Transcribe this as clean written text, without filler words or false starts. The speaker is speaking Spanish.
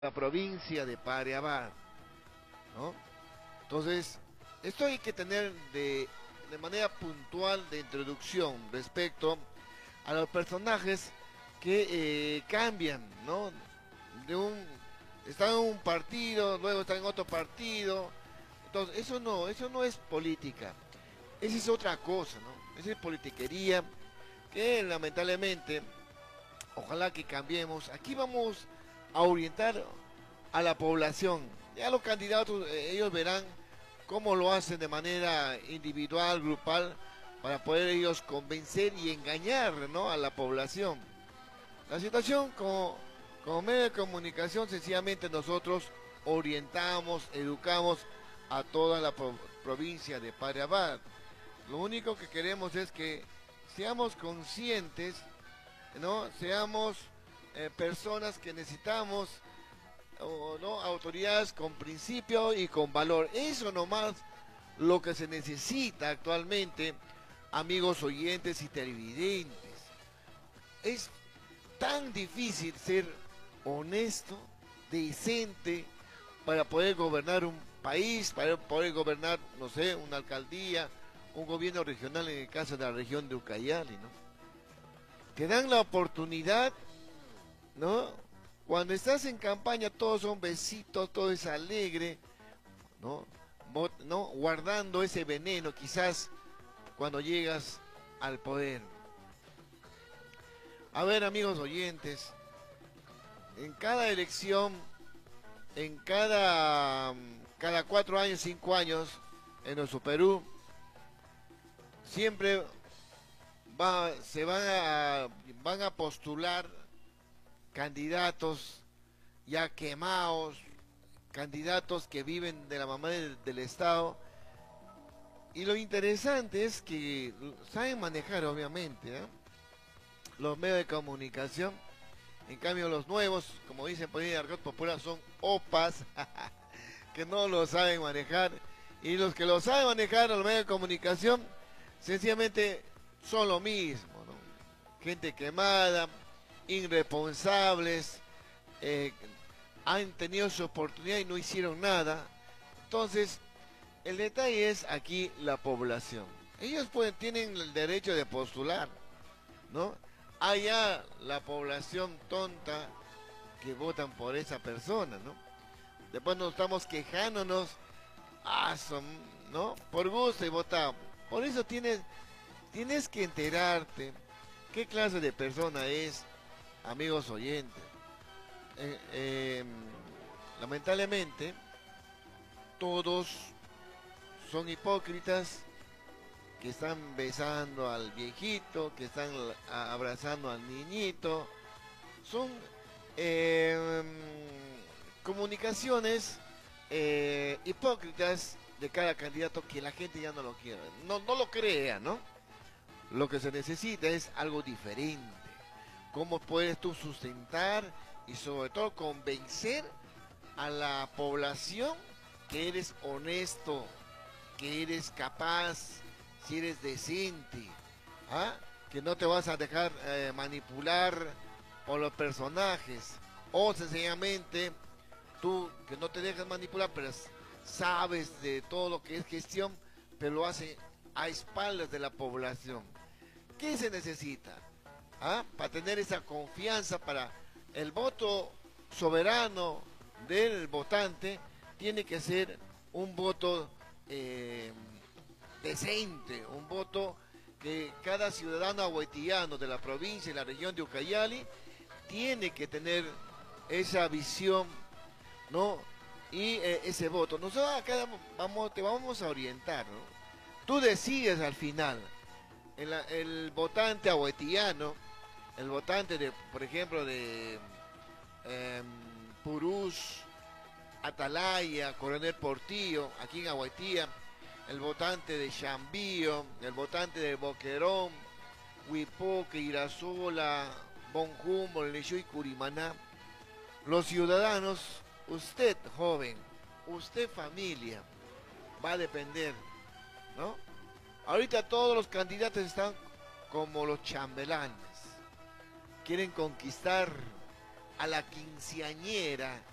la provincia de Pareabar, ¿no? Entonces, esto hay que tener de manera puntual de introducción respecto a los personajes que cambian, ¿no? De un, están en un partido, luego están en otro partido. Entonces, eso no es política. Esa es otra cosa, ¿no? Esa es politiquería que lamentablemente, ojalá que cambiemos. Aquí vamos a orientar a la población. Ya los candidatos, ellos verán cómo lo hacen de manera individual, grupal, para poder ellos convencer y engañar, ¿no?, a la población. La situación como medio de comunicación, sencillamente nosotros orientamos, educamos a toda la provincia de Pareabar. Lo único que queremos es que seamos conscientes, ¿no? Seamos personas que necesitamos, o no, autoridades con principio y con valor. Eso nomás lo que se necesita actualmente, amigos oyentes y televidentes. Es tan difícil ser honesto, decente, para poder gobernar un país, para poder gobernar, no sé, una alcaldía, un gobierno regional, en el caso de la región de Ucayali, ¿no? Te dan la oportunidad, ¿no? Cuando estás en campaña todos son besitos, todo es alegre, ¿no? ¿No? Guardando ese veneno quizás cuando llegas al poder. A ver, amigos oyentes, en cada elección, en cada 4 años, 5 años, en nuestro Perú, siempre se van a postular candidatos ya quemados, candidatos que viven de la mamá del Estado. Y lo interesante es que saben manejar, obviamente, ¿eh?, los medios de comunicación. En cambio, los nuevos, como dicen por ahí en argot popular, son opas, que no lo saben manejar. Y los que lo saben manejar, los medios de comunicación, sencillamente son lo mismo, ¿no? Gente quemada, irresponsables, eh, han tenido su oportunidad y no hicieron nada. Entonces, el detalle es aquí la población. Ellos tienen el derecho de postular, ¿no? Allá la población tonta que votan por esa persona, ¿no? Después nos estamos quejándonos, ¿no? Por gusto y votamos. Por eso tienes que enterarte qué clase de persona es, amigos oyentes. Eh, eh, Lamentablemente, todos son hipócritas, que están besando al viejito, que están abrazando al niñito. Son eh, comunicaciones hipócritas de cada candidato que la gente ya no lo quiere. No lo crea, ¿no? Lo que se necesita es algo diferente. ¿Cómo puedes tú sustentar y sobre todo convencer a la población que eres honesto, que eres capaz, si eres decente, ¿ah?, que no te vas a dejar manipular por los personajes, o sencillamente tú que no te dejas manipular, pero sabes de todo lo que es gestión, pero lo hace a espaldas de la población? ¿Qué se necesita? ¿Ah? Para tener esa confianza, para el voto soberano del votante, tiene que ser un voto decente, un voto que cada ciudadano ahuetillano de la provincia y la región de Ucayali tiene que tener esa visión, ¿no? Y ese voto. Nosotros acá te vamos a orientar, ¿no? Tú decides al final. El votante ahuetillano, el votante de, por ejemplo, de eh, Purús, Atalaya, Coronel Portillo, aquí en Ahuetía, el votante de Chambío, el votante de Boquerón, Huipoque, Irasola, Bonjumbo, Leyó y Curimaná. Los ciudadanos, usted joven, usted familia, va a depender, ¿no? Ahorita todos los candidatos están como los chambelanes. Quieren conquistar a la quinceañera